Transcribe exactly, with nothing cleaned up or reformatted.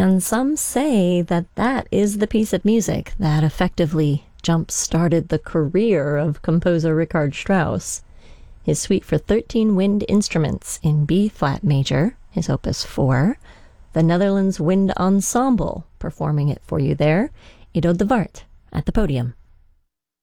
And some say that that is the piece of music that effectively jump-started the career of composer Richard Strauss. His suite for thirteen wind instruments in B-flat major, his opus four, the Netherlands Wind Ensemble performing it for you there, Ido de Wart at the podium.